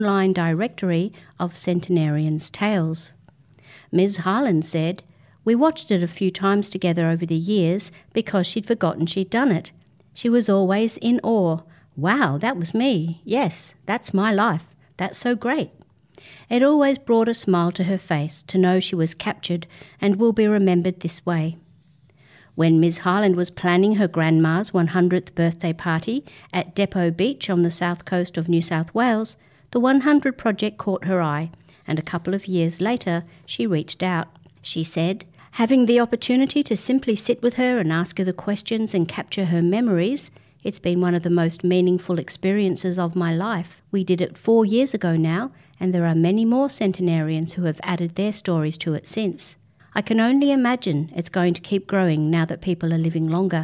online directory of centenarians' tales. Ms. Harland said, "We watched it a few times together over the years because she'd forgotten she'd done it. She was always in awe. Wow, that was me. Yes, that's my life. That's so great." It always brought a smile to her face to know she was captured and will be remembered this way. When Ms. Harland was planning her grandma's 100th birthday party at Depot Beach on the south coast of New South Wales, the 100 Project caught her eye, and a couple of years later she reached out. She said, "Having the opportunity to simply sit with her and ask her the questions and capture her memories, it's been one of the most meaningful experiences of my life. We did it 4 years ago now, and there are many more centenarians who have added their stories to it since. I can only imagine it's going to keep growing now that people are living longer."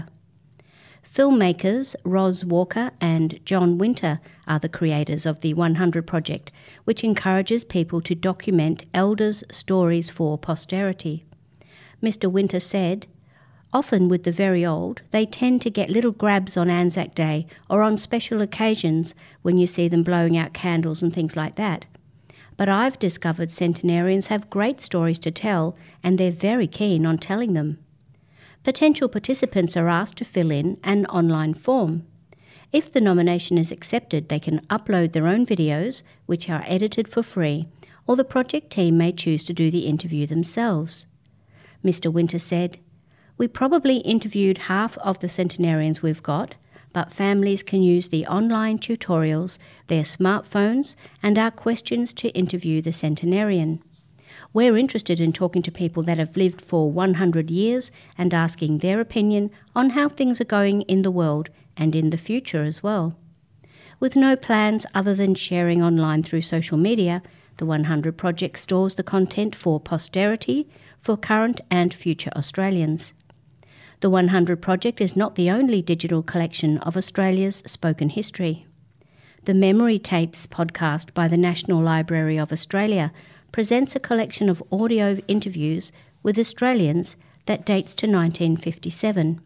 Filmmakers Ros Walker and John Winter are the creators of the 100 Project, which encourages people to document elders' stories for posterity. Mr. Winter said, "Often with the very old, they tend to get little grabs on Anzac Day or on special occasions when you see them blowing out candles and things like that. But I've discovered centenarians have great stories to tell, and they're very keen on telling them." Potential participants are asked to fill in an online form. If the nomination is accepted, they can upload their own videos, which are edited for free, or the project team may choose to do the interview themselves. Mr. Winter said, "We probably interviewed half of the centenarians we've got, but families can use the online tutorials, their smartphones, and our questions to interview the centenarian. We're interested in talking to people that have lived for 100 years and asking their opinion on how things are going in the world and in the future as well." With no plans other than sharing online through social media, the 100 Project stores the content for posterity for current and future Australians. The 100 Project is not the only digital collection of Australia's spoken history. The Memory Tapes podcast by the National Library of Australia presents a collection of audio interviews with Australians that dates to 1957.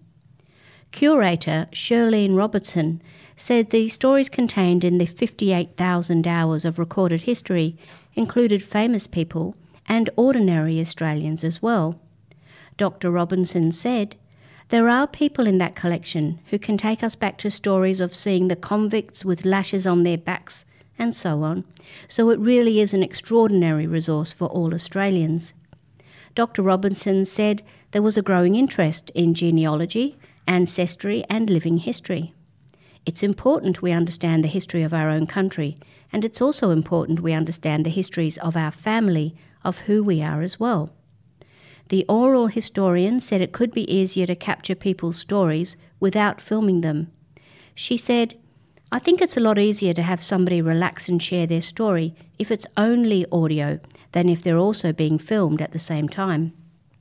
Curator Shirlene Robertson said the stories contained in the 58,000 hours of recorded history included famous people and ordinary Australians as well. Dr. Robinson said, "There are people in that collection who can take us back to stories of seeing the convicts with lashes on their backs and so on, so it really is an extraordinary resource for all Australians." Dr. Robinson said there was a growing interest in genealogy, ancestry and living history. "It's important we understand the history of our own country, and it's also important we understand the histories of our family, of who we are as well." The oral historian said it could be easier to capture people's stories without filming them. She said, "I think it's a lot easier to have somebody relax and share their story if it's only audio than if they're also being filmed at the same time.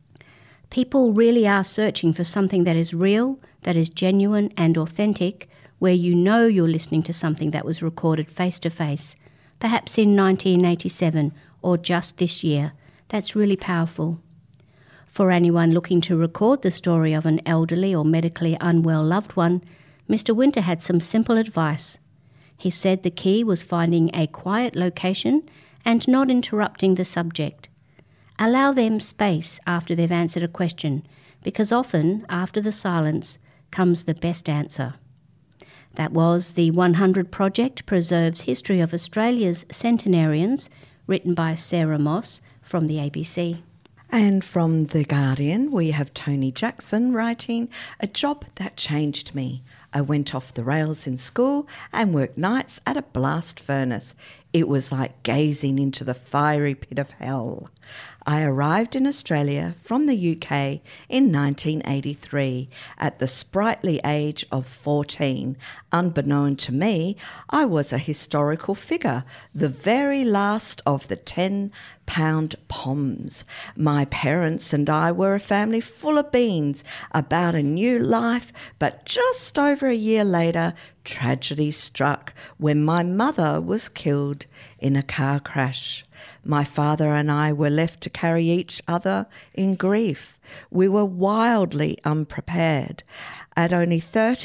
People really are searching for something that is real, that is genuine and authentic, where you know you're listening to something that was recorded face-to-face, perhaps in 1987 or just this year. That's really powerful." For anyone looking to record the story of an elderly or medically unwell loved one, Mr. Winter had some simple advice. He said the key was finding a quiet location and not interrupting the subject. Allow them space after they've answered a question, because often, after the silence, comes the best answer. That was The 100 Project Preserves History of Australia's Centenarians, written by Sarah Moss from the ABC. And from The Guardian, we have Tony Jackson writing, "A job that changed me. I went off the rails in school and worked nights at a blast furnace. It was like gazing into the fiery pit of hell. I arrived in Australia from the UK in 1983 at the sprightly age of 14. Unbeknown to me, I was a historical figure, the very last of the 10-pound Poms. My parents and I were a family full of beans about a new life, but just over a year later, tragedy struck when my mother was killed in a car crash. My father and I were left to carry each other in grief. We were wildly unprepared. At only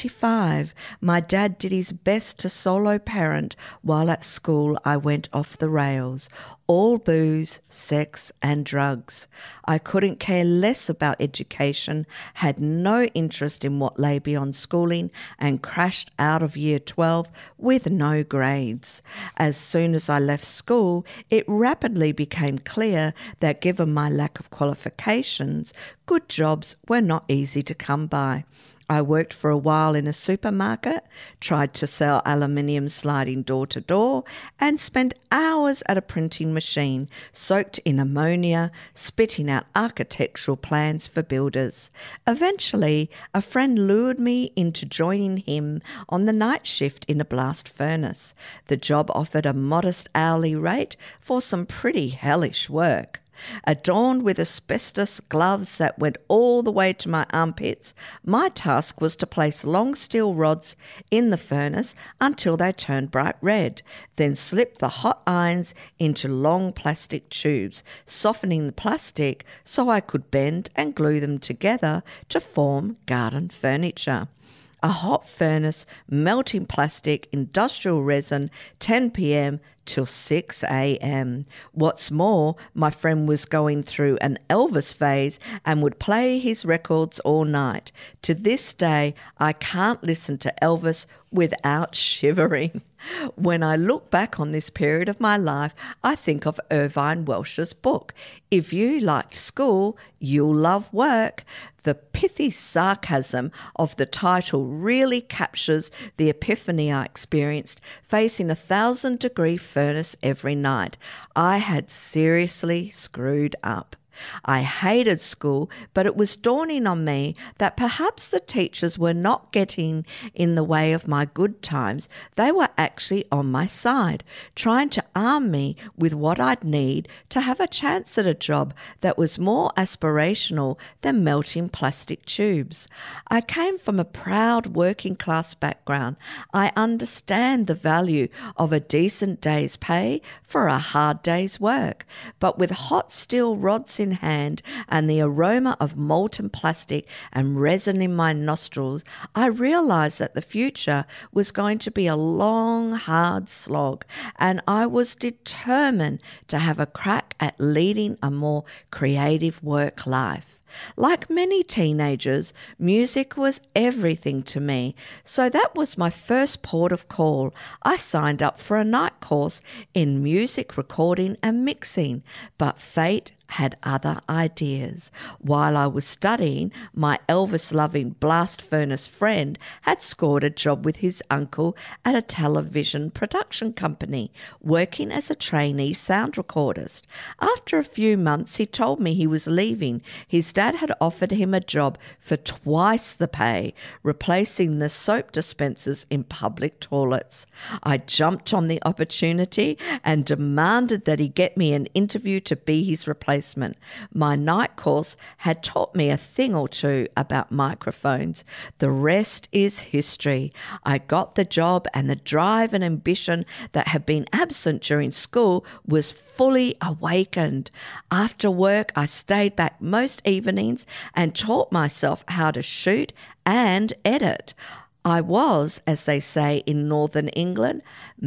35, my dad did his best to solo parent while at school I went off the rails. All booze, sex and drugs. I couldn't care less about education, had no interest in what lay beyond schooling and crashed out of year 12 with no grades. As soon as I left school, it rapidly became clear that given my lack of qualifications, good jobs were not easy to come by. I worked for a while in a supermarket, tried to sell aluminium sliding door to door, and spent hours at a printing machine, soaked in ammonia, spitting out architectural plans for builders. Eventually, a friend lured me into joining him on the night shift in a blast furnace. The job offered a modest hourly rate for some pretty hellish work. Adorned with asbestos gloves that went all the way to my armpits, my task was to place long steel rods in the furnace until they turned bright red, then slip the hot irons into long plastic tubes, softening the plastic so I could bend and glue them together to form garden furniture. A hot furnace, melting plastic, industrial resin, 10 p.m. till 6 a.m. What's more, my friend was going through an Elvis phase and would play his records all night. To this day, I can't listen to Elvis without shivering. When I look back on this period of my life, I think of Irvine Welsh's book, If You Liked School, You'll Love Work. The pithy sarcasm of the title really captures the epiphany I experienced facing a 1,000-degree furnace every night. I had seriously screwed up. I hated school, but it was dawning on me that perhaps the teachers were not getting in the way of my good times. They were actually on my side, trying to arm me with what I'd need to have a chance at a job that was more aspirational than melting plastic tubes. I came from a proud working class background. I understand the value of a decent day's pay for a hard day's work, but with hot steel rods in hand and the aroma of molten plastic and resin in my nostrils, I realized that the future was going to be a long, hard slog, and I was determined to have a crack at leading a more creative work life. Like many teenagers, music was everything to me, so that was my first port of call. I signed up for a night course in music recording and mixing, but fate had other ideas. While I was studying, my Elvis-loving blast furnace friend had scored a job with his uncle at a television production company, working as a trainee sound recordist. After a few months, he told me he was leaving. His dad had offered him a job for twice the pay, replacing the soap dispensers in public toilets. I jumped on the opportunity and demanded that he get me an interview to be his replacement. My night course had taught me a thing or two about microphones. The rest is history. I got the job, and the drive and ambition that had been absent during school was fully awakened. After work, I stayed back most evenings and taught myself how to shoot and edit. I was, as they say in Northern England,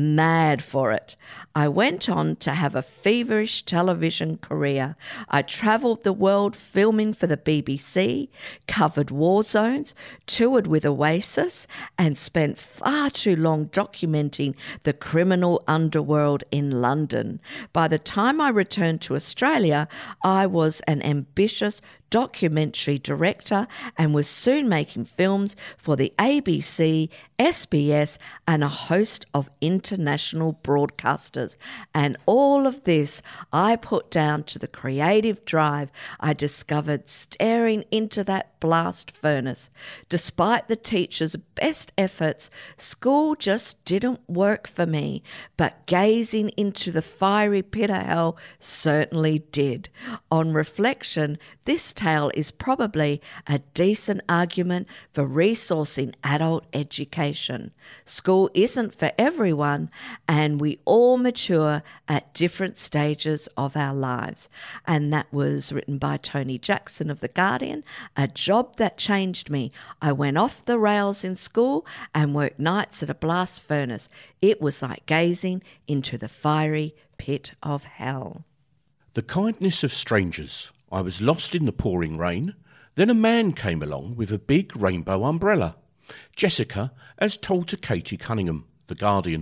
mad for it. I went on to have a feverish television career. I travelled the world filming for the BBC, covered war zones, toured with Oasis, and spent far too long documenting the criminal underworld in London. By the time I returned to Australia, I was an ambitious documentary director and was soon making films for the ABC, SBS, and a host of international broadcasters. And all of this I put down to the creative drive I discovered staring into that blast furnace. Despite the teacher's best efforts, school just didn't work for me, but gazing into the fiery pit of hell certainly did. On reflection, this tale is probably a decent argument for resourcing adult education. School isn't for everyone, and we all mature at different stages of our lives. And that was written by Tony Jackson of The Guardian. A job that changed me. I went off the rails in school and worked nights at a blast furnace. It was like gazing into the fiery pit of hell. The kindness of strangers. I was lost in the pouring rain. Then a man came along with a big rainbow umbrella. Jessica, as told to Katie Cunningham, The Guardian.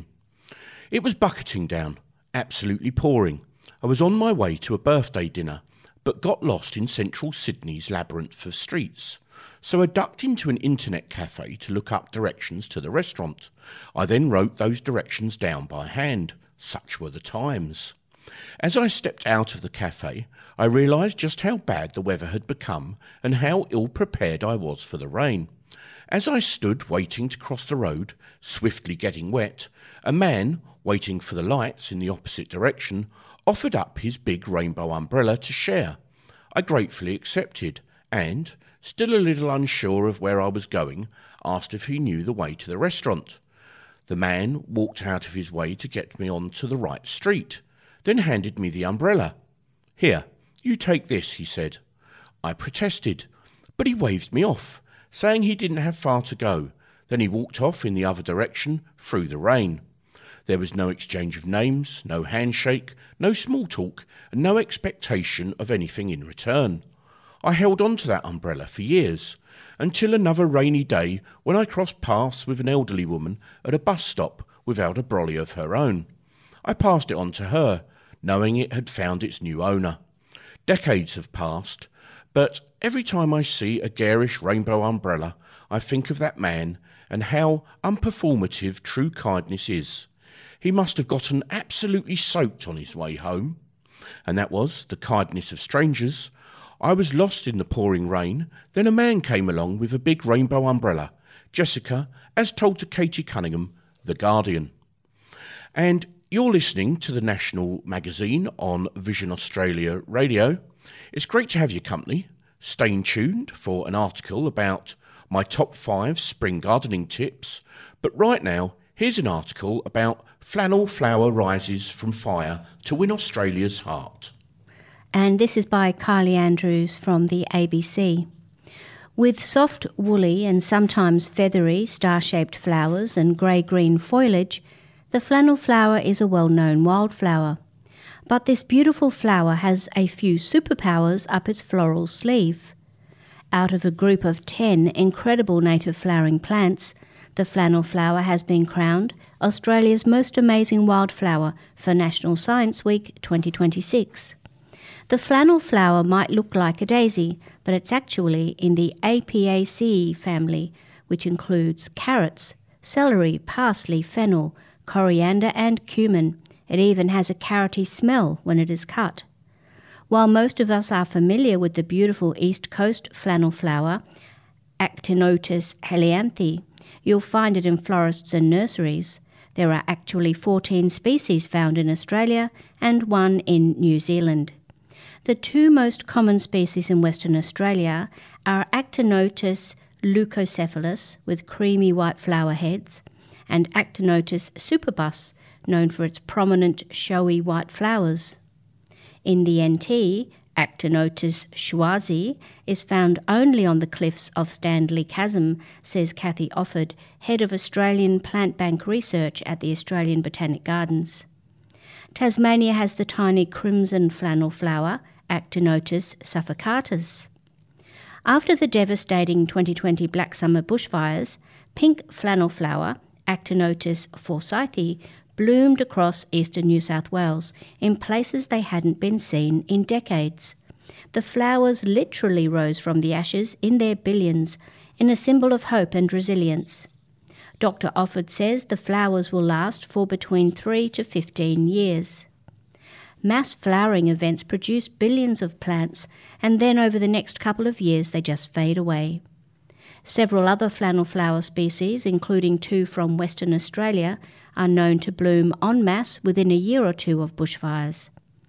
It was bucketing down, absolutely pouring. I was on my way to a birthday dinner, but got lost in central Sydney's labyrinth of streets. So I ducked into an internet cafe to look up directions to the restaurant. I then wrote those directions down by hand. Such were the times. As I stepped out of the cafe, I realised just how bad the weather had become and how ill-prepared I was for the rain. As I stood waiting to cross the road, swiftly getting wet, a man, waiting for the lights in the opposite direction, offered up his big rainbow umbrella to share. I gratefully accepted and, still a little unsure of where I was going, asked if he knew the way to the restaurant. The man walked out of his way to get me onto the right street, then handed me the umbrella. "Here, you take this," he said. I protested, but he waved me off, saying he didn't have far to go. Then he walked off in the other direction, through the rain. There was no exchange of names, no handshake, no small talk, and no expectation of anything in return. I held on to that umbrella for years, until another rainy day when I crossed paths with an elderly woman at a bus stop without a brolly of her own. I passed it on to her, knowing it had found its new owner. Decades have passed, but every time I see a garish rainbow umbrella, I think of that man and how unperformative true kindness is. He must have gotten absolutely soaked on his way home. And that was the kindness of strangers. I was lost in the pouring rain. Then a man came along with a big rainbow umbrella. Jessica, as told to Katie Cunningham, The Guardian. And you're listening to the National Magazine on Vision Australia Radio. It's great to have your company. Stay tuned for an article about my top 5 spring gardening tips. But right now, here's an article about flannel flower rises from fire to win Australia's heart. And this is by Kylie Andrews from the ABC. With soft, woolly and sometimes feathery star-shaped flowers and grey-green foliage, the flannel flower is a well-known wildflower. But this beautiful flower has a few superpowers up its floral sleeve. Out of a group of 10 incredible native flowering plants, the flannel flower has been crowned Australia's most amazing wildflower for National Science Week 2026. The flannel flower might look like a daisy, but it's actually in the Apiaceae family, which includes carrots, celery, parsley, fennel, coriander and cumin. It even has a carroty smell when it is cut. While most of us are familiar with the beautiful East Coast flannel flower, Actinotus helianthi, you'll find it in florists and nurseries. There are actually 14 species found in Australia and 1 in New Zealand. The 2 most common species in Western Australia are Actinotus leucocephalus, with creamy white flower heads, and Actinotus superbus, known for its prominent, showy white flowers. In the NT, Actinotus schwarzi is found only on the cliffs of Stanley Chasm, says Kathy Offord, head of Australian Plant Bank Research at the Australian Botanic Gardens. Tasmania has the tiny crimson flannel flower, Actinotus suffocatus. After the devastating 2020 Black Summer bushfires, pink flannel flower, Actinotus forsythii, bloomed across eastern New South Wales in places they hadn't been seen in decades. The flowers literally rose from the ashes in their billions, in a symbol of hope and resilience. Dr. Offord says the flowers will last for between 3 to 15 years. Mass flowering events produce billions of plants, and then over the next couple of years they just fade away. Several other flannel flower species, including 2 from Western Australia, are known to bloom en masse within a year or 2 of bushfires.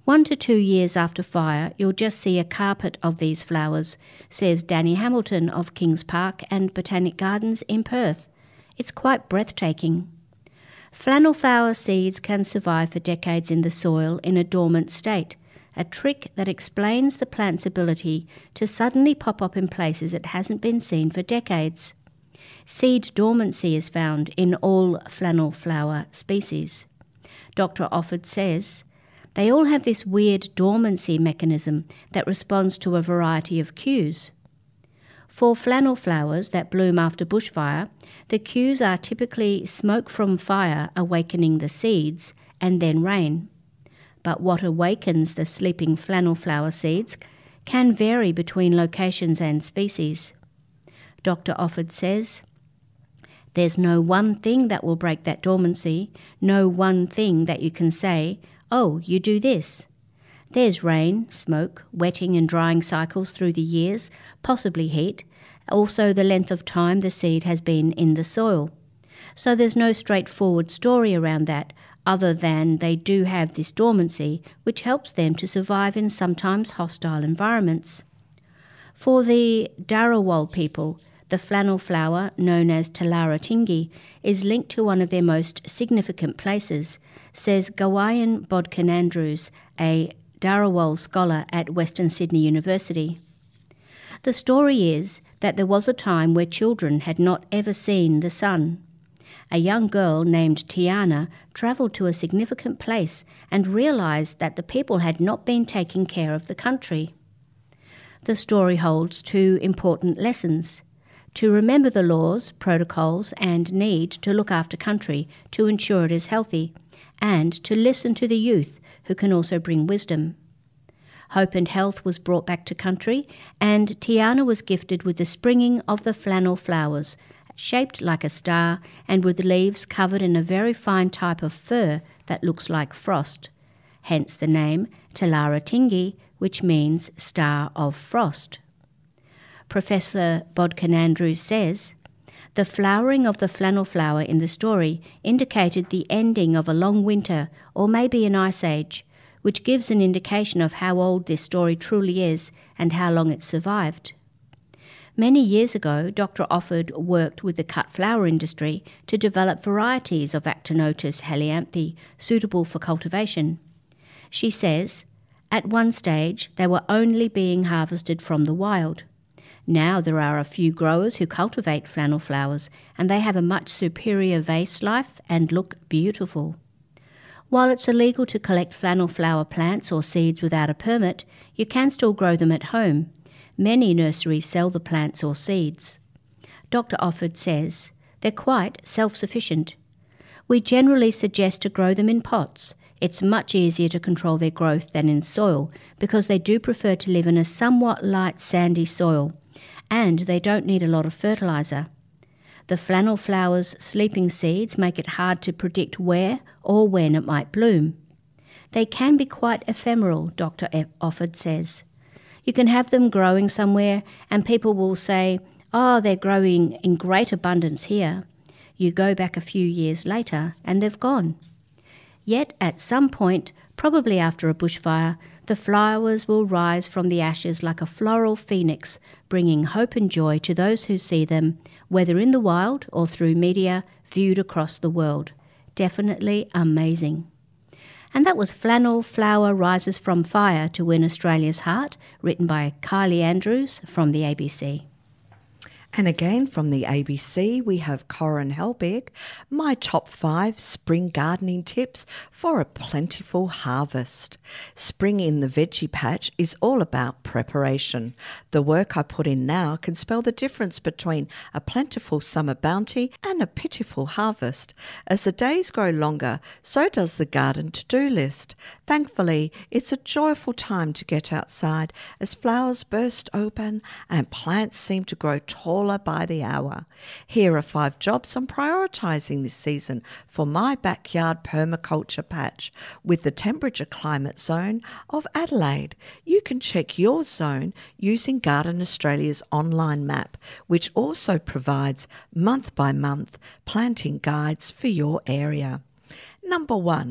1 to 2 years after fire, you'll just see a carpet of these flowers, says Danny Hamilton of Kings Park and Botanic Gardens in Perth. It's quite breathtaking. Flannel flower seeds can survive for decades in the soil in a dormant state, a trick that explains the plant's ability to suddenly pop up in places it hasn't been seen for decades. Seed dormancy is found in all flannel flower species. Dr. Offord says, they all have this weird dormancy mechanism that responds to a variety of cues. For flannel flowers that bloom after bushfire, the cues are typically smoke from fire awakening the seeds and then rain. But what awakens the sleeping flannel flower seeds can vary between locations and species. Dr. Offord says, there's no one thing that will break that dormancy, no one thing that you can say, oh, you do this. There's rain, smoke, wetting and drying cycles through the years, possibly heat, also the length of time the seed has been in the soil. So there's no straightforward story around that, other than they do have this dormancy, which helps them to survive in sometimes hostile environments. For the Darawal people, the flannel flower, known as Talaratingi, is linked to one of their most significant places, says Gawayan Bodkin-Andrews, a Darawal scholar at Western Sydney University. The story is that there was a time where children had not ever seen the sun. A young girl named Tiana travelled to a significant place and realised that the people had not been taking care of the country. The story holds 2 important lessons: to remember the laws, protocols and need to look after country to ensure it is healthy, and to listen to the youth who can also bring wisdom. Hope and health was brought back to country, and Tiana was gifted with the springing of the flannel flowers, shaped like a star and with leaves covered in a very fine type of fur that looks like frost, hence the name Talaratingi, which means star of frost. Professor Bodkin-Andrews says, the flowering of the flannel flower in the story indicated the ending of a long winter or maybe an ice age, which gives an indication of how old this story truly is and how long it survived. Many years ago, Dr. Offord worked with the cut flower industry to develop varieties of Actinotus helianthe suitable for cultivation. She says, at one stage they were only being harvested from the wild. Now there are a few growers who cultivate flannel flowers, and they have a much superior vase life and look beautiful. While it's illegal to collect flannel flower plants or seeds without a permit, you can still grow them at home. Many nurseries sell the plants or seeds. Dr. Offord says, they're quite self-sufficient. We generally suggest to grow them in pots. It's much easier to control their growth than in soil because they do prefer to live in a somewhat light sandy soil, and they don't need a lot of fertiliser. The flannel flower's sleeping seeds make it hard to predict where or when it might bloom. They can be quite ephemeral, Dr. Offord says. You can have them growing somewhere and people will say, oh, they're growing in great abundance here. You go back a few years later and they've gone. Yet at some point, probably after a bushfire, the flowers will rise from the ashes like a floral phoenix, bringing hope and joy to those who see them, whether in the wild or through media viewed across the world. Definitely amazing. And that was Flannel Flower Rises from Fire to Win Australia's Heart, written by Kylie Andrews from the ABC. And again from the ABC, we have Corin Helbig, my top 5 spring gardening tips for a plentiful harvest. Spring in the veggie patch is all about preparation. The work I put in now can spell the difference between a plentiful summer bounty and a pitiful harvest. As the days grow longer, so does the garden to-do list. Thankfully, it's a joyful time to get outside as flowers burst open and plants seem to grow taller by the hour. Here are 5 jobs I'm prioritising this season for my backyard permaculture patch with the temperature climate zone of Adelaide. You can check your zone using Garden Australia's online map, which also provides month by month planting guides for your area. Number 1,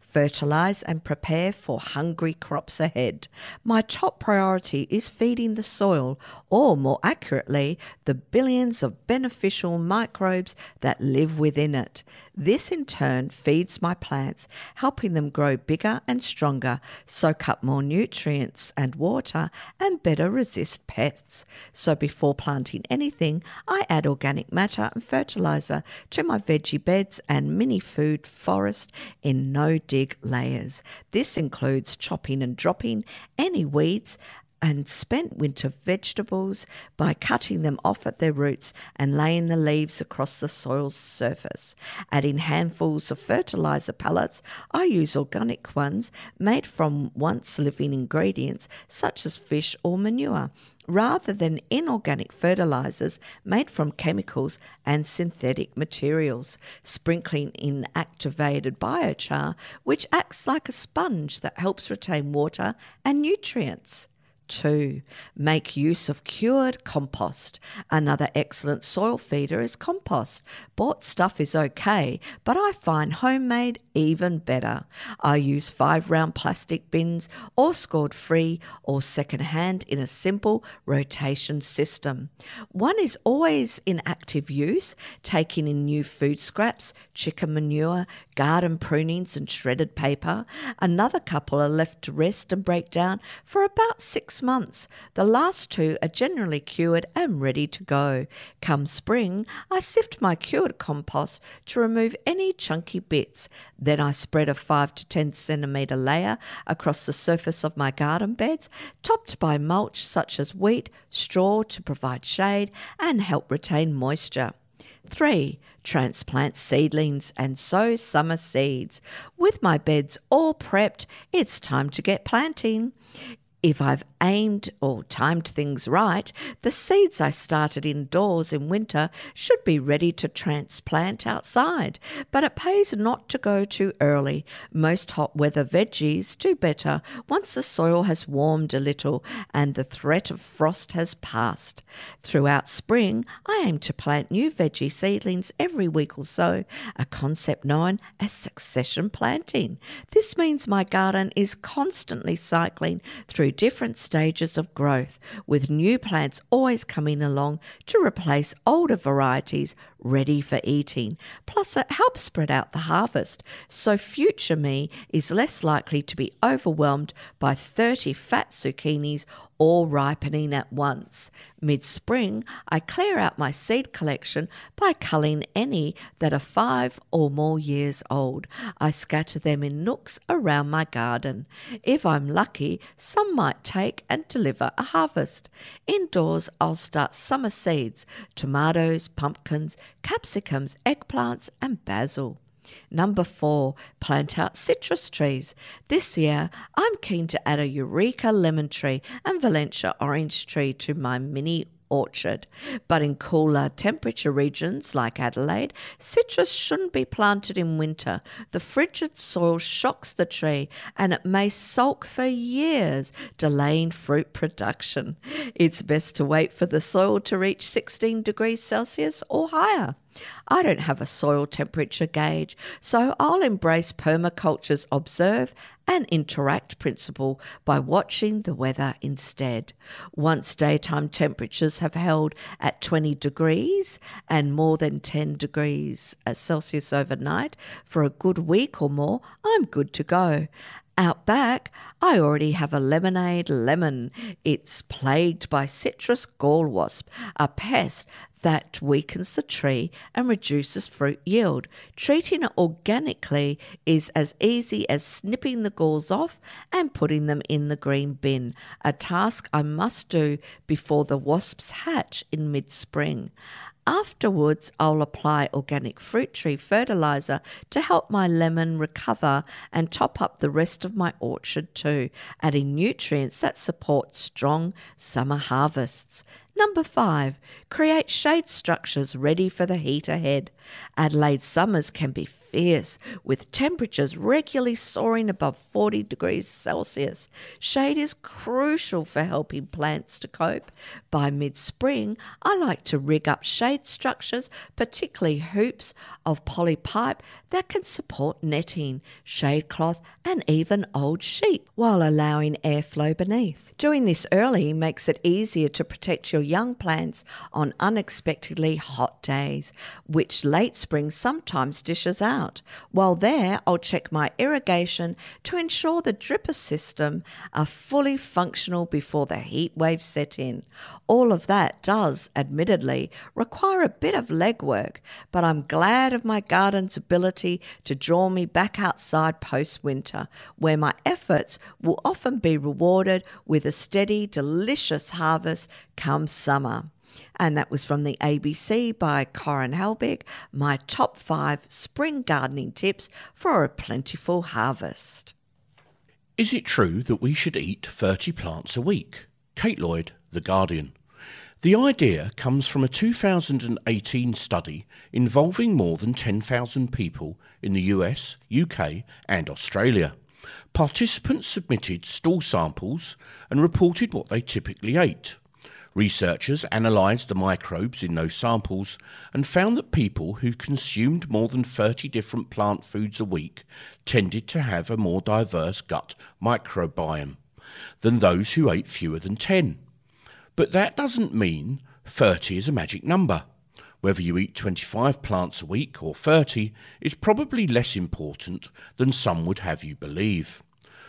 Fertilise and prepare for hungry crops ahead. My top priority is feeding the soil, or more accurately, the billions of beneficial microbes that live within it. This in turn feeds my plants, helping them grow bigger and stronger, soak up more nutrients and water, and better resist pests. So before planting anything, I add organic matter and fertiliser to my veggie beds and mini food forest in no-dig layers. This includes chopping and dropping any weeds and spent winter vegetables by cutting them off at their roots and laying the leaves across the soil's surface. Adding handfuls of fertiliser pellets, I use organic ones made from once living ingredients such as fish or manure, rather than inorganic fertilisers made from chemicals and synthetic materials, sprinkling in activated biochar, which acts like a sponge that helps retain water and nutrients. 2. Make use of cured compost. Another excellent soil feeder is compost. Bought stuff is okay, but I find homemade even better. I use 5-round plastic bins, or scored free or second-hand in a simple rotation system. One is always in active use, taking in new food scraps, chicken manure, garden prunings and shredded paper. Another couple are left to rest and break down for about 6 months. The last 2 are generally cured and ready to go. Come spring, I sift my cured compost to remove any chunky bits. Then I spread a 5 to 10 centimetre layer across the surface of my garden beds, topped by mulch such as wheat, straw to provide shade and help retain moisture. 3. Transplant seedlings and sow summer seeds. With my beds all prepped, it's time to get planting. If I've aimed or timed things right, the seeds I started indoors in winter should be ready to transplant outside, but it pays not to go too early. Most hot weather veggies do better once the soil has warmed a little and the threat of frost has passed. Throughout spring, I aim to plant new veggie seedlings every week or so, a concept known as succession planting. This means my garden is constantly cycling through different stages of growth, with new plants always coming along to replace older varieties ready for eating. Plus, it helps spread out the harvest, so future me is less likely to be overwhelmed by 30 fat zucchinis all ripening at once. Mid-spring, I clear out my seed collection by culling any that are 5 or more years old. I scatter them in nooks around my garden. If I'm lucky, some might take and deliver a harvest. Indoors, I'll start summer seeds: tomatoes, pumpkins, capsicums, eggplants and basil. Number 4, plant out citrus trees. This year, I'm keen to add a Eureka lemon tree and Valencia orange tree to my mini orchard. But in cooler temperature regions like Adelaide, citrus shouldn't be planted in winter. The frigid soil shocks the tree and it may sulk for years, delaying fruit production. It's best to wait for the soil to reach 16 degrees Celsius or higher. I don't have a soil temperature gauge, so I'll embrace permaculture's observe and interact principle by watching the weather instead. Once daytime temperatures have held at 20 degrees and more than 10 degrees Celsius overnight for a good week or more, I'm good to go. Out back, I already have a lemonade lemon. It's plagued by citrus gall wasp, a pest that weakens the tree and reduces fruit yield. Treating it organically is as easy as snipping the galls off and putting them in the green bin, a task I must do before the wasps hatch in mid-spring. Afterwards, I'll apply organic fruit tree fertiliser to help my lemon recover and top up the rest of my orchard too, adding nutrients that support strong summer harvests. Number 5, create shade structures ready for the heat ahead. Adelaide summers can be fierce, with temperatures regularly soaring above 40 degrees Celsius. Shade is crucial for helping plants to cope. By mid-spring, I like to rig up shade structures, particularly hoops of poly pipe that can support netting, shade cloth and even old sheet, while allowing airflow beneath. Doing this early makes it easier to protect your young plants on unexpectedly hot days, which late spring sometimes dishes out. While there, I'll check my irrigation to ensure the dripper system are fully functional before the heat waves set in. All of that does, admittedly, require a bit of legwork, but I'm glad of my garden's ability to draw me back outside post-winter, where my efforts will often be rewarded with a steady, delicious harvest come summer. And that was from the ABC by Corin Helbig, my top 5 spring gardening tips for a plentiful harvest. Is it true that we should eat 30 plants a week? Kate Lloyd, The Guardian. The idea comes from a 2018 study involving more than 10,000 people in the US, UK and Australia. Participants submitted stool samples and reported what they typically ate. Researchers analysed the microbes in those samples and found that people who consumed more than 30 different plant foods a week tended to have a more diverse gut microbiome than those who ate fewer than 10. But that doesn't mean 30 is a magic number. Whether you eat 25 plants a week or 30 is probably less important than some would have you believe.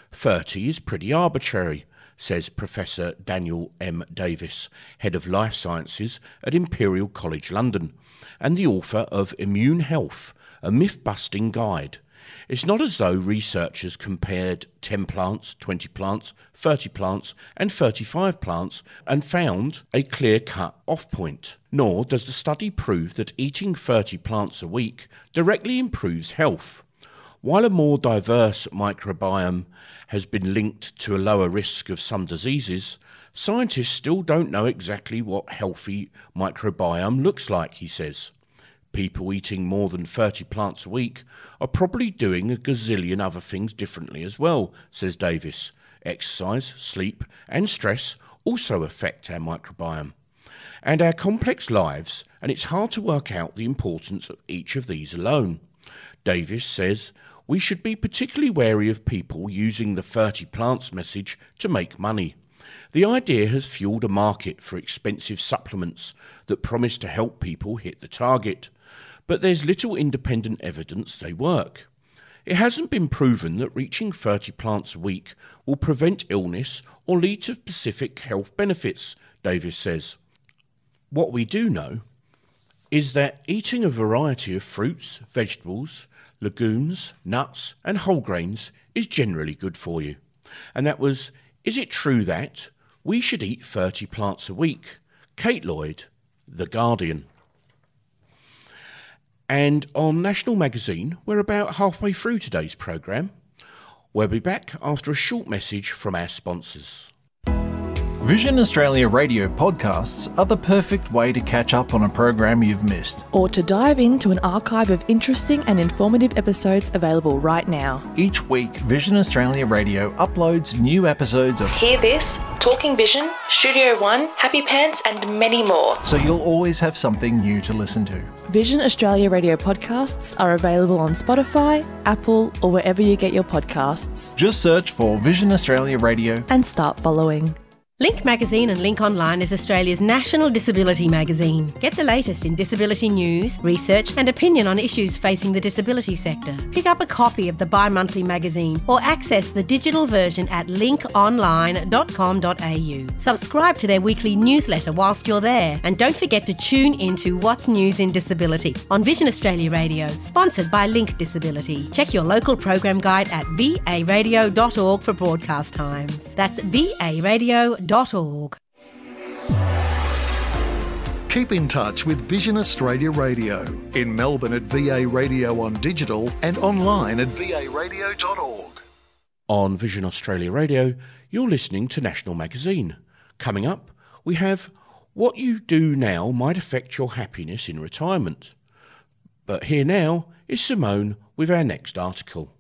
30 is pretty arbitrary, says Professor Daniel M. Davis, Head of Life Sciences at Imperial College London, and the author of Immune Health, a myth-busting guide. It's not as though researchers compared 10 plants, 20 plants, 30 plants and 35 plants and found a clear-cut off-point. Nor does the study prove that eating 30 plants a week directly improves health. While a more diverse microbiome has been linked to a lower risk of some diseases, scientists still don't know exactly what healthy microbiome looks like, he says. People eating more than 30 plants a week are probably doing a gazillion other things differently as well, says Davis. Exercise, sleep and stress also affect our microbiome and our complex lives, and it's hard to work out the importance of each of these alone. Davis says we should be particularly wary of people using the 30 plants message to make money. The idea has fueled a market for expensive supplements that promise to help people hit the target, but there's little independent evidence they work. It hasn't been proven that reaching 30 plants a week will prevent illness or lead to specific health benefits, Davis says. What we do know is that eating a variety of fruits, vegetables, legumes, nuts and whole grains is generally good for you. And that was, is it true that we should eat 30 plants a week? Kate Lloyd, The Guardian. And on National Magazine, we're about halfway through today's programme. We'll be back after a short message from our sponsors. Vision Australia radio podcasts are the perfect way to catch up on a program you've missed, or to dive into an archive of interesting and informative episodes available right now. Each week, Vision Australia Radio uploads new episodes of Hear This, Talking Vision, Studio One, Happy Pants and many more. So you'll always have something new to listen to. Vision Australia radio podcasts are available on Spotify, Apple or wherever you get your podcasts. Just search for Vision Australia Radio and start following. Link Magazine and Link Online is Australia's national disability magazine. Get the latest in disability news, research and opinion on issues facing the disability sector. Pick up a copy of the bi-monthly magazine or access the digital version at linkonline.com.au. Subscribe to their weekly newsletter whilst you're there, and don't forget to tune into What's News in Disability on Vision Australia Radio, sponsored by Link Disability. Check your local program guide at varadio.org for broadcast times. That's varadio.org. Keep in touch with Vision Australia Radio in Melbourne at VA Radio on digital and online at varadio.org. On Vision Australia Radio, you're listening to National Magazine. Coming up, we have What You Do Now Might Affect Your Happiness in Retirement. But here now is Simone with our next article.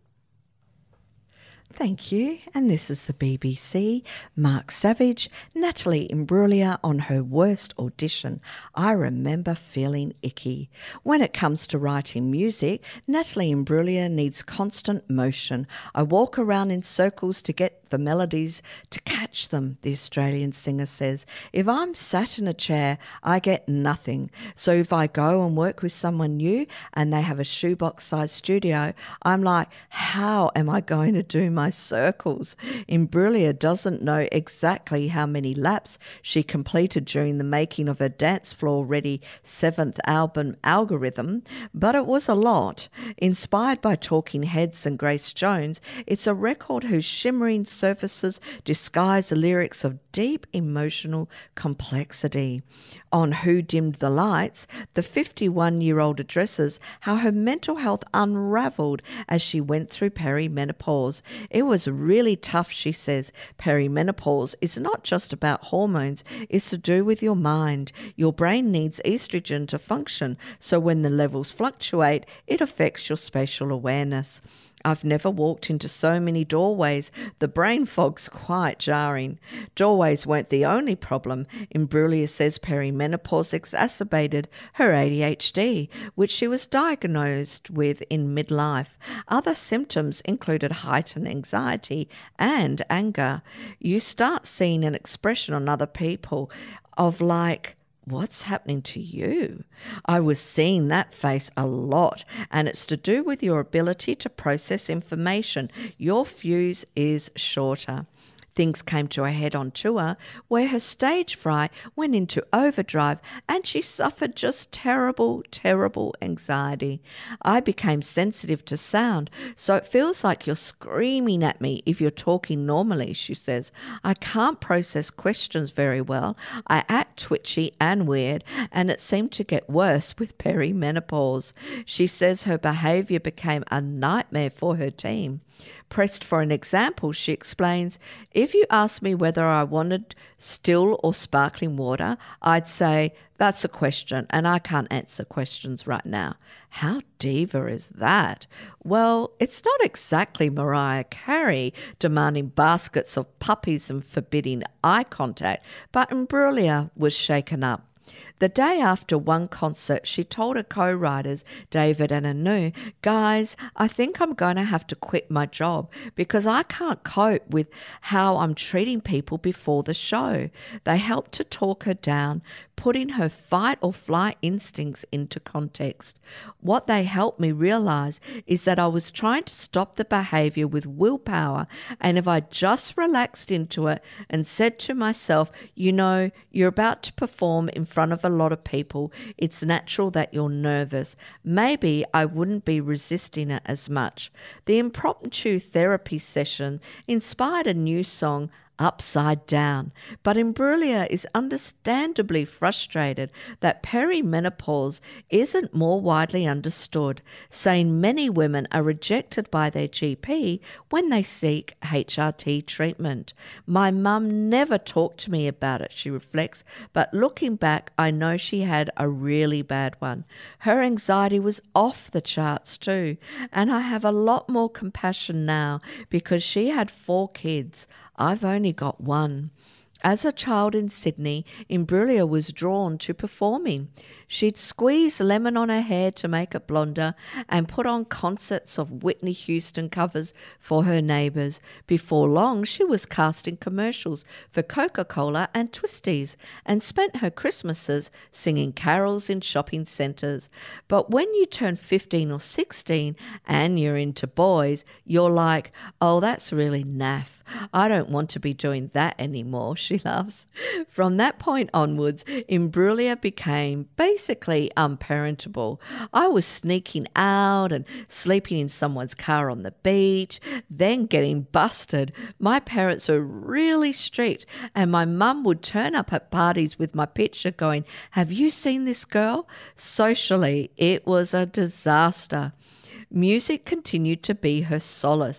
Thank you. And this is the BBC. Mark Savage, Natalie Imbruglia on her worst audition. I remember feeling icky. When it comes to writing music, Natalie Imbruglia needs constant motion. I walk around in circles to get the melodies, to catch them, the Australian singer says. If I'm sat in a chair, I get nothing. So if I go and work with someone new and they have a shoebox-sized studio, I'm like, how am I going to do my circles? Imbruglia doesn't know exactly how many laps she completed during the making of her dance floor-ready 7th album Algorithm, but it was a lot. Inspired by Talking Heads and Grace Jones, it's a record whose shimmering surfaces disguise the lyrics of deep emotional complexity. On Who Dimmed the Lights, the 51-year-old addresses how her mental health unravelled as she went through perimenopause. It was really tough, she says. Perimenopause is not just about hormones, it's to do with your mind. Your brain needs estrogen to function, so when the levels fluctuate, it affects your spatial awareness. I've never walked into so many doorways. The brain fog's quite jarring. Doorways weren't the only problem. Imbruglia says perimenopause exacerbated her ADHD, which she was diagnosed with in midlife. Other symptoms included heightened anxiety and anger. You start seeing an expression on other people of like, what's happening to you? I was seeing that face a lot, and it's to do with your ability to process information. Your fuse is shorter. Things came to a head on tour where her stage fright went into overdrive and she suffered just terrible, terrible anxiety. I became sensitive to sound, so it feels like you're screaming at me if you're talking normally, she says. I can't process questions very well. I act twitchy and weird, and it seemed to get worse with perimenopause. She says her behaviour became a nightmare for her team. Pressed for an example, she explains, if you asked me whether I wanted still or sparkling water, I'd say, that's a question and I can't answer questions right now. How diva is that? Well, it's not exactly Mariah Carey demanding baskets of puppies and forbidding eye contact, but Imbruglia was shaken up. The day after one concert, she told her co-writers, David and Anu, guys, I think I'm going to have to quit my job because I can't cope with how I'm treating people before the show. They helped to talk her down, putting her fight or flight instincts into context. What they helped me realize is that I was trying to stop the behavior with willpower, and if I just relaxed into it and said to myself, you know, you're about to perform in front of a lot of people, it's natural that you're nervous. Maybe I wouldn't be resisting it as much. The impromptu therapy session inspired a new song, Upside Down, but Imbruglia is understandably frustrated that perimenopause isn't more widely understood, saying many women are rejected by their GP when they seek HRT treatment. My mum never talked to me about it, she reflects, but looking back, I know she had a really bad one. Her anxiety was off the charts too, and I have a lot more compassion now because she had 4 kids. I've only got 1. As a child in Sydney, Imbruglia was drawn to performing. She'd squeeze lemon on her hair to make it blonder and put on concerts of Whitney Houston covers for her neighbours. Before long, she was cast in commercials for Coca-Cola and Twisties and spent her Christmases singing carols in shopping centres. But when you turn 15 or 16 and you're into boys, you're like, oh, that's really naff. I don't want to be doing that anymore, she laughs. From that point onwards, Imbruglia became basically unparentable. I was sneaking out and sleeping in someone's car on the beach, then getting busted. My parents were really strict, and my mum would turn up at parties with my picture going, have you seen this girl? Socially, it was a disaster. Music continued to be her solace.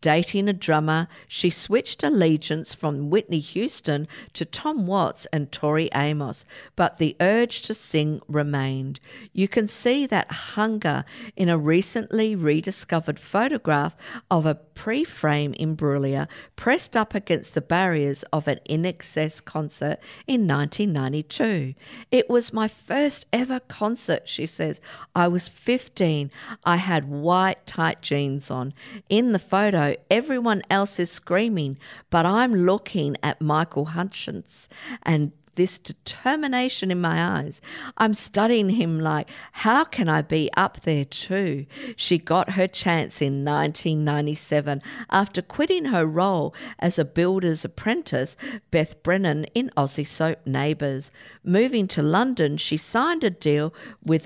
Dating a drummer, she switched allegiance from Whitney Houston to Tom Watts and Tori Amos, but the urge to sing remained. You can see that hunger in a recently rediscovered photograph of a pre-frame Imbruglia pressed up against the barriers of an INXS concert in 1992. It was my first ever concert, she says. I was 15. I had white tight jeans on. In the photo, everyone else is screaming, but I'm looking at Michael Hutchence and this determination in my eyes. I'm studying him like, how can I be up there too? She got her chance in 1997 after quitting her role as a builder's apprentice, Beth Brennan, in Aussie soap Neighbours. Moving to London, she signed a deal with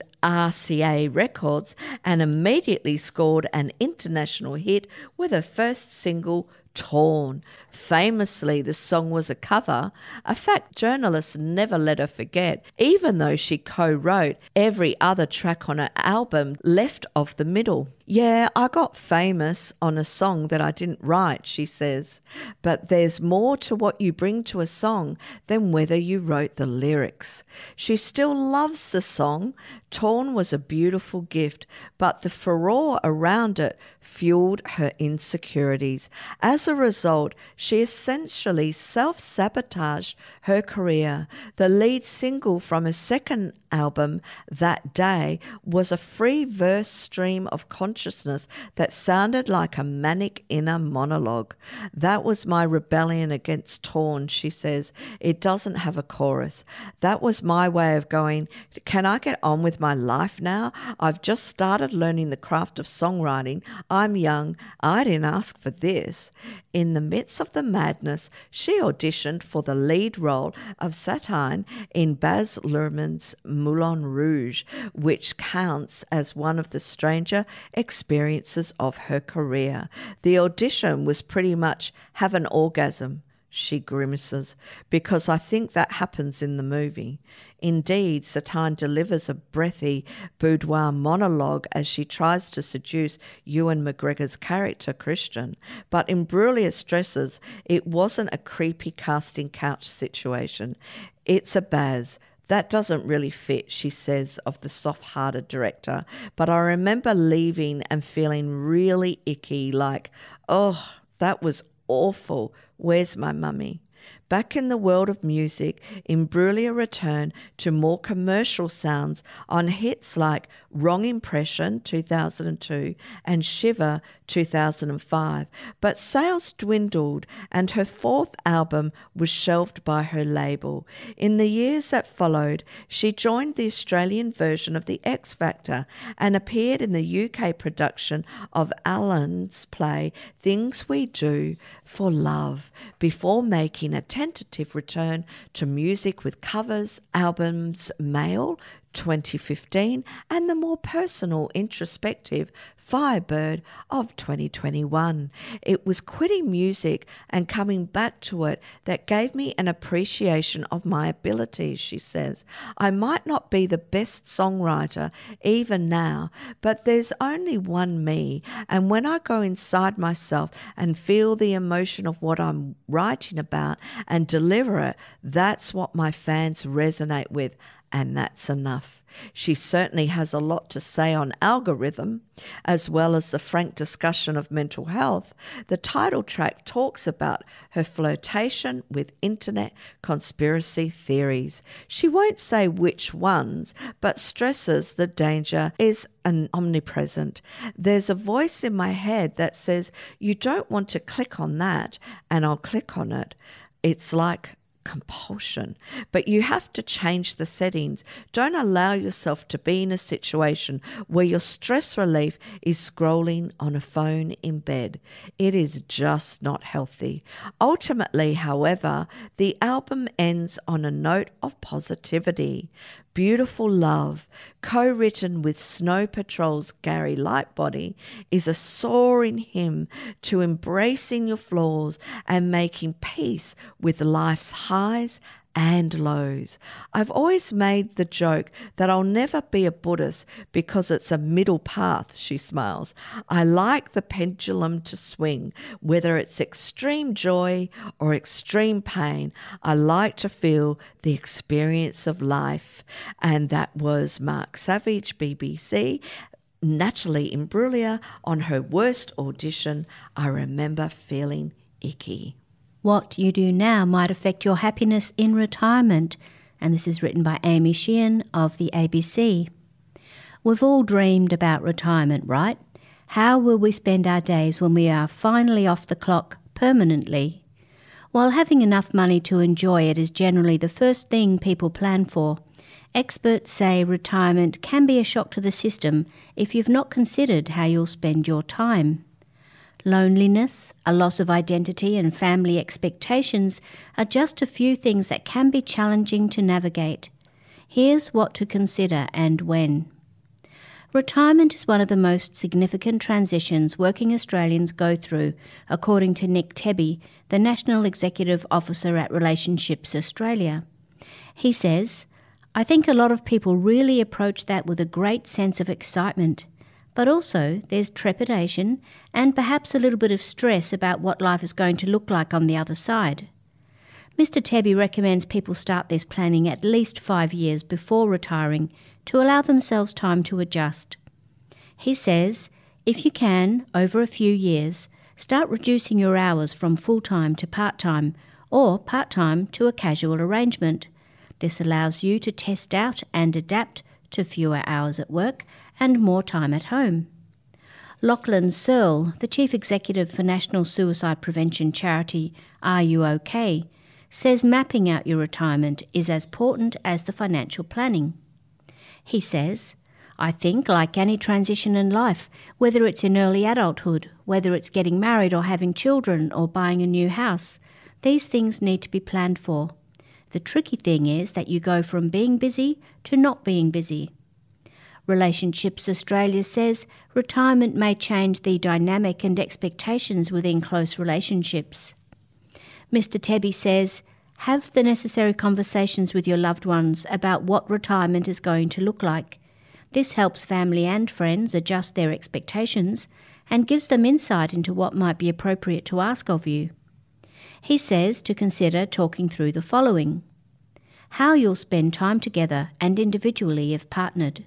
RCA Records and immediately scored an international hit with her first single, Torn. Famously, the song was a cover, a fact journalists never let her forget, even though she co-wrote every other track on her album left of the middle. Yeah, I got famous on a song that I didn't write, she says, but there's more to what you bring to a song than whether you wrote the lyrics. She still loves the song. Torn was a beautiful gift, but the furore around it fueled her insecurities. As a result, she essentially self-sabotaged her career. The lead single from her second album, That Day, was a free verse stream of consciousness that sounded like a manic inner monologue. That was my rebellion against Torn, she says. It doesn't have a chorus. That was my way of going, can I get on with my life now? I've just started learning the craft of songwriting. I'm young. I didn't ask for this. In the midst of the madness, she auditioned for the lead role of Satine in Baz Luhrmann's Moulin Rouge, which counts as one of the stranger experiences of her career. The audition was pretty much have an orgasm, she grimaces, because I think that happens in the movie. Indeed, Satine delivers a breathy boudoir monologue as she tries to seduce Ewan McGregor's character, Christian. But Imbruglia stresses it wasn't a creepy casting couch situation. It's a Baz. That doesn't really fit, she says of the soft-hearted director. But I remember leaving and feeling really icky, like, oh, that was awful. Where's my mummy? Back in the world of music, Imbruglia returned to more commercial sounds on hits like Wrong Impression 2002 and Shiver 2005, but sales dwindled and her fourth album was shelved by her label. In the years that followed, she joined the Australian version of The X Factor and appeared in the UK production of Alan's play Things We Do for Love, before making a tentative return to music with covers, albums Male 2015 and the more personal, introspective Firebird of 2021. It was quitting music and coming back to it that gave me an appreciation of my abilities, she says. I might not be the best songwriter even now, but there's only one me, and when I go inside myself and feel the emotion of what I'm writing about and deliver it, that's what my fans resonate with. And that's enough. She certainly has a lot to say on algorithm, as well as the frank discussion of mental health. The title track talks about her flirtation with internet conspiracy theories. She won't say which ones, but stresses the danger is omnipresent. There's a voice in my head that says, you don't want to click on that, and I'll click on it. It's like compulsion, but you have to change the settings. Don't allow yourself to be in a situation where your stress relief is scrolling on a phone in bed. It is just not healthy. Ultimately, however, the album ends on a note of positivity. Beautiful Love, co-written with Snow Patrol's Gary Lightbody, is a soaring hymn to embracing your flaws and making peace with life's highs and lows. I've always made the joke that I'll never be a Buddhist because it's a middle path, she smiles. I like the pendulum to swing, whether it's extreme joy or extreme pain. I like to feel the experience of life. And that was Mark Savage, BBC. Natalie Imbruglia on her worst audition, I remember feeling icky. What you do now might affect your happiness in retirement, and this is written by Amy Sheehan of the ABC. We've all dreamed about retirement, right? How will we spend our days when we are finally off the clock permanently? While having enough money to enjoy it is generally the first thing people plan for, experts say retirement can be a shock to the system if you've not considered how you'll spend your time. Loneliness, a loss of identity and family expectations are just a few things that can be challenging to navigate. Here's what to consider and when. Retirement is one of the most significant transitions working Australians go through, according to Nick Tebby, the National Executive Officer at Relationships Australia. He says, I think a lot of people really approach that with a great sense of excitement. But also there's trepidation and perhaps a little bit of stress about what life is going to look like on the other side. Mr. Tebby recommends people start this planning at least 5 years before retiring to allow themselves time to adjust. He says, if you can, over a few years, start reducing your hours from full-time to part-time or part-time to a casual arrangement. This allows you to test out and adapt to fewer hours at work and more time at home. Lachlan Searle, the Chief Executive for national suicide prevention charity Are You OK?, says mapping out your retirement is as important as the financial planning. He says, I think, like any transition in life, whether it's in early adulthood, whether it's getting married or having children or buying a new house, these things need to be planned for. The tricky thing is that you go from being busy to not being busy. Relationships Australia says retirement may change the dynamic and expectations within close relationships. Mr. Tebby says, have the necessary conversations with your loved ones about what retirement is going to look like. This helps family and friends adjust their expectations and gives them insight into what might be appropriate to ask of you. He says to consider talking through the following: how you'll spend time together and individually if partnered.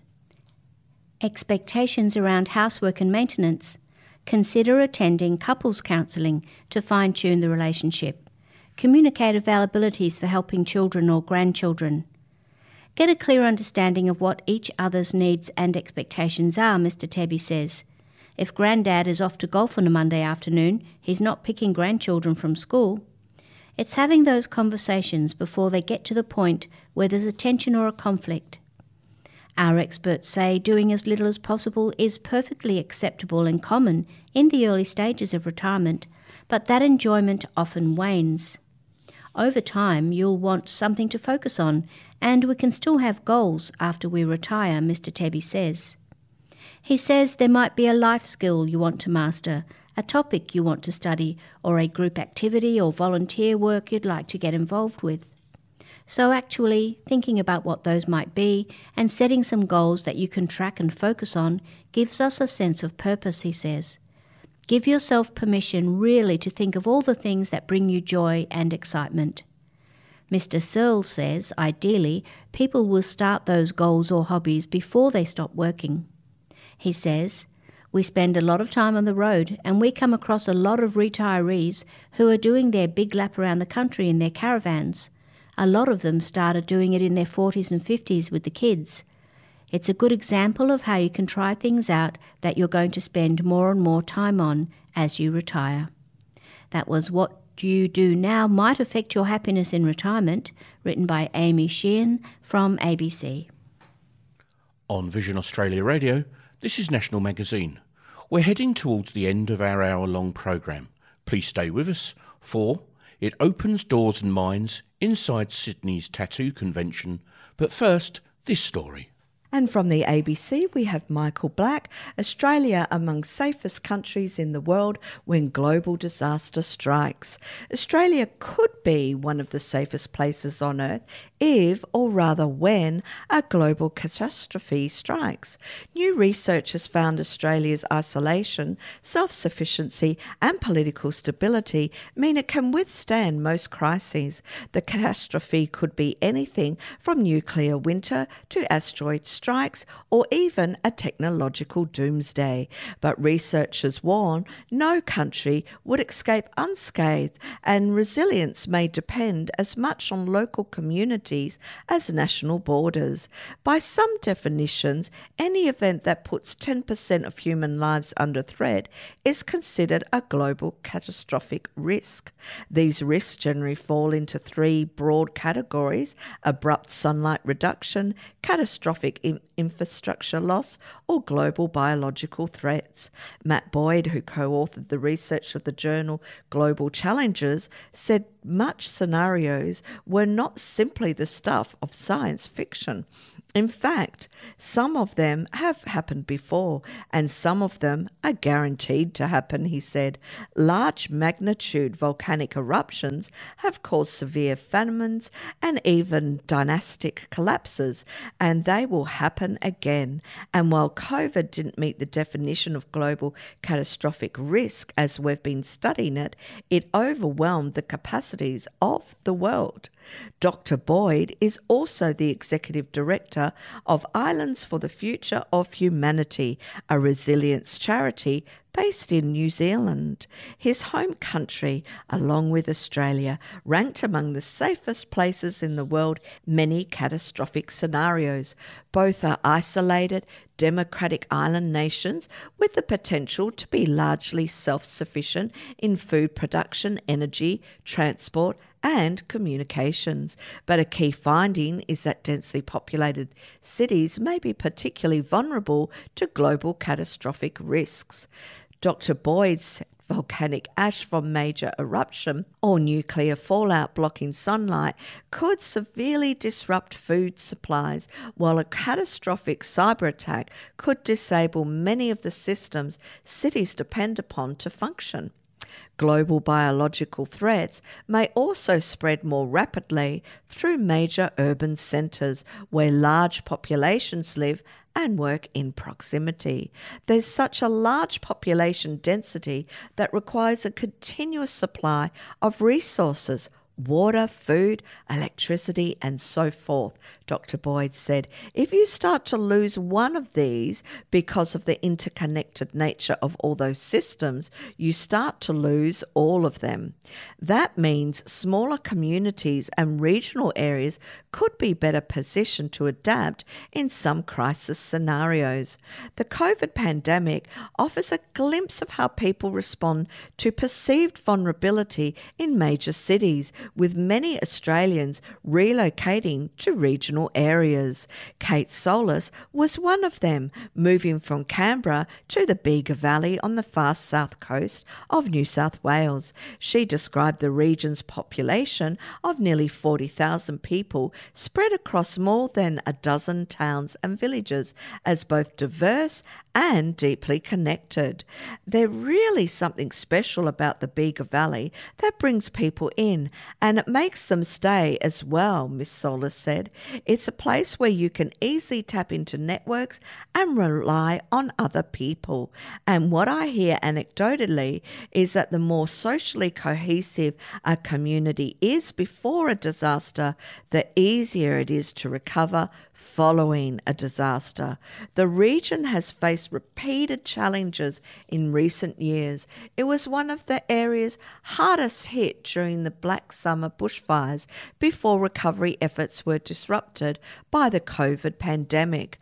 Expectations around housework and maintenance. Consider attending couples counselling to fine-tune the relationship. Communicate availabilities for helping children or grandchildren. Get a clear understanding of what each other's needs and expectations are, Mr. Tebby says. If Grandad is off to golf on a Monday afternoon, he's not picking grandchildren from school. It's having those conversations before they get to the point where there's a tension or a conflict. Our experts say doing as little as possible is perfectly acceptable and common in the early stages of retirement, but that enjoyment often wanes. Over time, you'll want something to focus on, and we can still have goals after we retire, Mr. Tebby says. He says there might be a life skill you want to master, a topic you want to study, or a group activity or volunteer work you'd like to get involved with. So actually, thinking about what those might be and setting some goals that you can track and focus on gives us a sense of purpose, he says. Give yourself permission really to think of all the things that bring you joy and excitement. Mr. Searle says, ideally, people will start those goals or hobbies before they stop working. He says, we spend a lot of time on the road and we come across a lot of retirees who are doing their big lap around the country in their caravans. A lot of them started doing it in their 40s and 50s with the kids. It's a good example of how you can try things out that you're going to spend more and more time on as you retire. That was What You Do Now Might Affect Your Happiness in Retirement, written by Amy Sheehan from ABC. On Vision Australia Radio, this is National Magazine. We're heading towards the end of our hour-long programme. Please stay with us for It Opens Doors and Minds inside Sydney's Tattoo Convention. But first, this story. And from the ABC, we have Michael Black, Australia among safest countries in the world when global disaster strikes. Australia could be one of the safest places on earth if, or rather when, a global catastrophe strikes. New research has found Australia's isolation, self-sufficiency and political stability mean it can withstand most crises. The catastrophe could be anything from nuclear winter to asteroid strikes or even a technological doomsday. But researchers warn no country would escape unscathed, and resilience may depend as much on local communities as national borders. By some definitions, any event that puts 10% of human lives under threat is considered a global catastrophic risk. These risks generally fall into three broad categories: abrupt sunlight reduction, catastrophic infrastructure loss, or global biological threats. Matt Boyd, who co-authored the research of the journal Global Challenges, said much scenarios were not simply the stuff of science fiction. In fact, some of them have happened before, and some of them are guaranteed to happen, he said. Large magnitude volcanic eruptions have caused severe famines and even dynastic collapses, and they will happen again. And while COVID didn't meet the definition of global catastrophic risk as we've been studying it, it overwhelmed the capacities of the world. Dr. Boyd is also the Executive Director of Islands for the Future of Humanity, a resilience charity based in New Zealand. His home country, along with Australia, ranked among the safest places in the world, many catastrophic scenarios. Both are isolated, democratic island nations with the potential to be largely self-sufficient in food production, energy, transport, and communications. But a key finding is that densely populated cities may be particularly vulnerable to global catastrophic risks. Dr. Boyd said volcanic ash from major eruption or nuclear fallout blocking sunlight could severely disrupt food supplies, while a catastrophic cyber attack could disable many of the systems cities depend upon to function. Global biological threats may also spread more rapidly through major urban centres where large populations live and work in proximity. There's such a large population density that requires a continuous supply of resources, water, food, electricity, and so forth, Dr. Boyd said. If you start to lose one of these because of the interconnected nature of all those systems, you start to lose all of them. That means smaller communities and regional areas could be better positioned to adapt in some crisis scenarios. The COVID pandemic offers a glimpse of how people respond to perceived vulnerability in major cities, with many Australians relocating to regional areas. Kate Solis was one of them, moving from Canberra to the Bega Valley on the far south coast of New South Wales. She described the region's population of nearly 40,000 people spread across more than a dozen towns and villages as both diverse and deeply connected. There's really something special about the Bega Valley that brings people in, and it makes them stay as well, Miss Solis said. It's a place where you can easily tap into networks and rely on other people. And what I hear anecdotally is that the more socially cohesive a community is before a disaster, the easier it is to recover following a disaster. The region has faced repeated challenges in recent years. It was one of the areas hardest hit during the Black Summer bushfires before recovery efforts were disrupted by the COVID pandemic.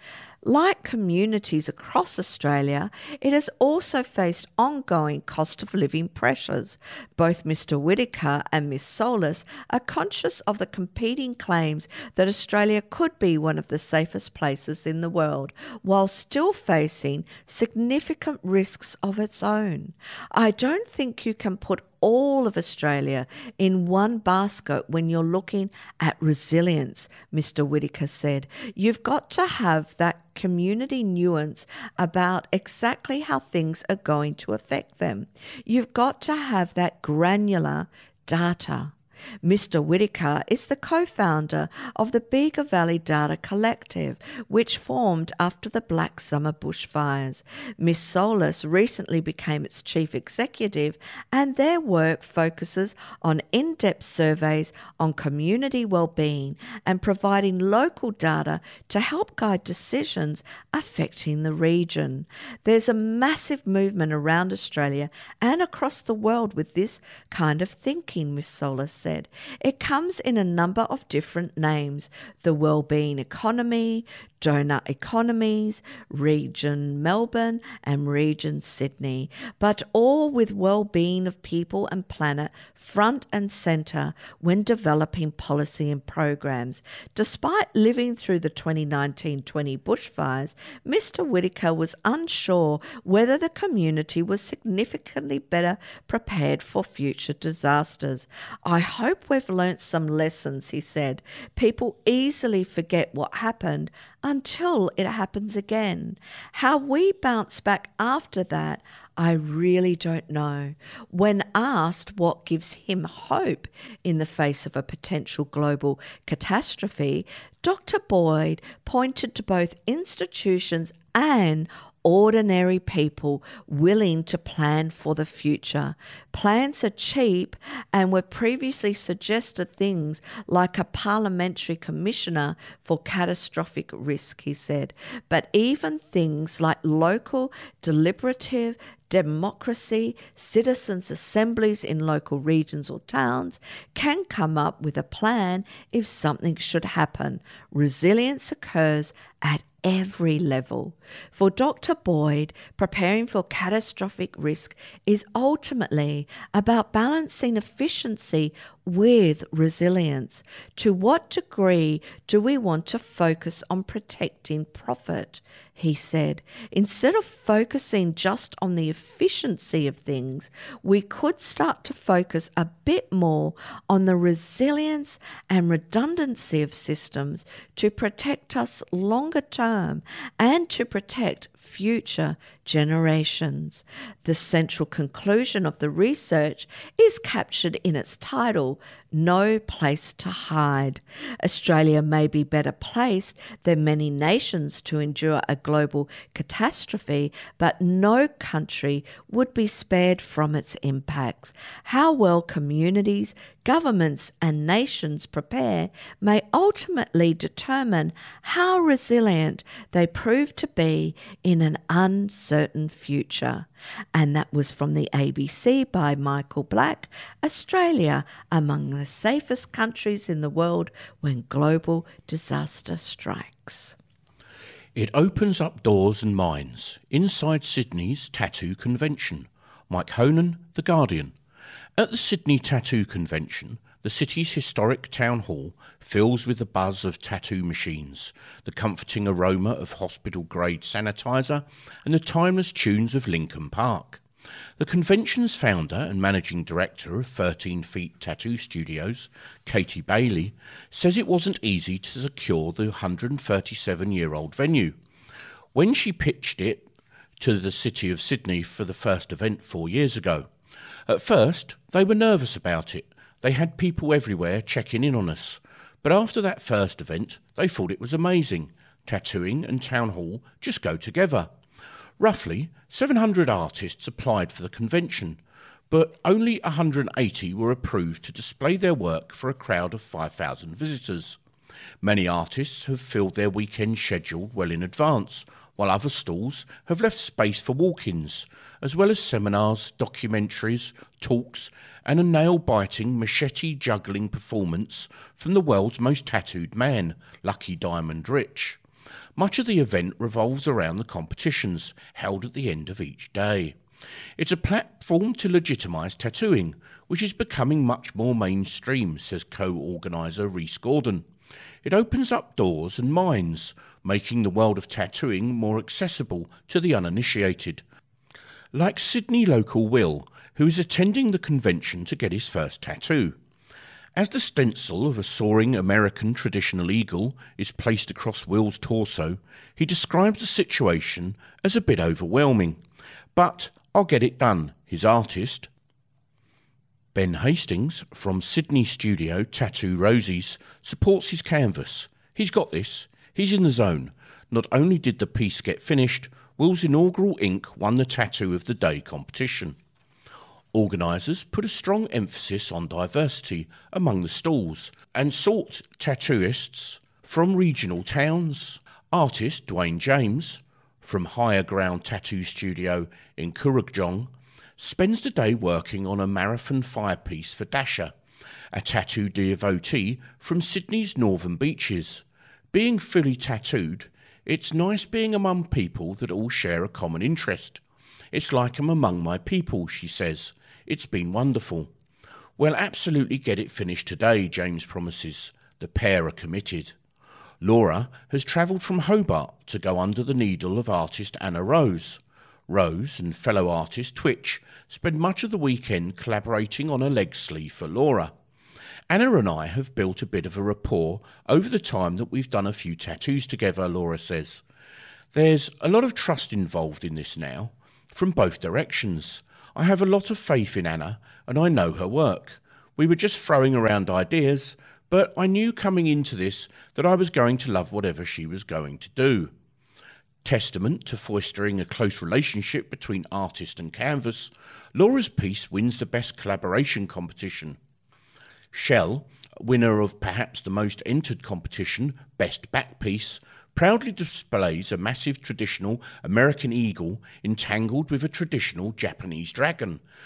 Like communities across Australia, it has also faced ongoing cost of living pressures. Both Mr Whittaker and Ms Solis are conscious of the competing claims that Australia could be one of the safest places in the world, while still facing significant risks of its own. I don't think you can put all of Australia in one basket when you're looking at resilience, Mr Whittaker said. You've got to have that community nuance about exactly how things are going to affect them. You've got to have that granular data. Mr Whittaker is the co-founder of the Bega Valley Data Collective, which formed after the Black Summer bushfires. Ms Solis recently became its chief executive, and their work focuses on in-depth surveys on community well-being and providing local data to help guide decisions affecting the region. There's a massive movement around Australia and across the world with this kind of thinking, Ms Solis said. It comes in a number of different names: the wellbeing economy, donor economies, Region Melbourne and Region Sydney, but all with well-being of people and planet front and centre when developing policy and programs. Despite living through the 2019-20 bushfires, Mr Whittaker was unsure whether the community was significantly better prepared for future disasters. I hope we've learnt some lessons, he said. People easily forget what happened until it happens again. How we bounce back after that, I really don't know. When asked what gives him hope in the face of a potential global catastrophe, Dr. Boyd pointed to both institutions and ordinary people willing to plan for the future. Plans are cheap, and were previously suggested things like a parliamentary commissioner for catastrophic risk, he said. But even things like local deliberative democracy, citizens' assemblies in local regions or towns can come up with a plan if something should happen. Resilience occurs at every level. For Dr. Boyd, preparing for catastrophic risk is ultimately about balancing efficiency with resilience. To what degree do we want to focus on protecting profit? He said. Instead of focusing just on the efficiency of things, we could start to focus a bit more on the resilience and redundancy of systems to protect us longer term and to protect future generations. The central conclusion of the research is captured in its title, No Place to Hide. Australia may be better placed than many nations to endure a global catastrophe, but no country would be spared from its impacts. How well communities, governments and nations prepare may ultimately determine how resilient they prove to be in an uncertain future. And that was from the ABC by Michael Black. Australia among the safest countries in the world when global disaster strikes. It opens up doors and minds inside Sydney's Tattoo Convention. Mike Honan, The Guardian. At the Sydney Tattoo Convention, the city's historic town hall fills with the buzz of tattoo machines, the comforting aroma of hospital-grade sanitizer, and the timeless tunes of Lincoln Park. The convention's founder and managing director of 13 Feet Tattoo Studios, Katie Bailey, says it wasn't easy to secure the 137-year-old venue. When she pitched it to the City of Sydney for the first event 4 years ago, at first they were nervous about it. They had people everywhere checking in on us. But after that first event, they thought it was amazing. Tattooing and town hall just go together. Roughly 700 artists applied for the convention, but only 180 were approved to display their work for a crowd of 5,000 visitors. Many artists have filled their weekend schedule well in advance, while other stalls have left space for walk-ins, as well as seminars, documentaries, talks, and a nail-biting, machete-juggling performance from the world's most tattooed man, Lucky Diamond Rich. Much of the event revolves around the competitions held at the end of each day. It's a platform to legitimise tattooing, which is becoming much more mainstream, says co-organiser Rhys Gordon. It opens up doors and minds, making the world of tattooing more accessible to the uninitiated. Like Sydney local Will, who is attending the convention to get his first tattoo. As the stencil of a soaring American traditional eagle is placed across Will's torso, he describes the situation as a bit overwhelming. But I'll get it done, his artist, Ben Hastings from Sydney studio Tattoo Rosies, supports his canvas. He's got this. He's in the zone. Not only did the piece get finished, Will's inaugural ink won the Tattoo of the Day competition. Organisers put a strong emphasis on diversity among the stalls and sought tattooists from regional towns. Artist Dwayne James, from Higher Ground Tattoo Studio in Kurrajong, spends the day working on a marathon fire piece for Dasha, a tattoo devotee from Sydney's northern beaches. Being fully tattooed, it's nice being among people that all share a common interest. It's like I'm among my people, she says. It's been wonderful. We'll absolutely get it finished today, James promises. The pair are committed. Laura has travelled from Hobart to go under the needle of artist Anna Rose. Rose and fellow artist Twitch spend much of the weekend collaborating on a leg sleeve for Laura. Anna and I have built a bit of a rapport over the time that we've done a few tattoos together, Laura says. There's a lot of trust involved in this now, from both directions. I have a lot of faith in Anna and I know her work. We were just throwing around ideas, but I knew coming into this that I was going to love whatever she was going to do. Testament to fostering a close relationship between artist and canvas, Laura's piece wins the Best Collaboration competition. Shell, winner of perhaps the most entered competition, Best Back Piece, proudly displays a massive traditional American eagle entangled with a traditional Japanese dragon,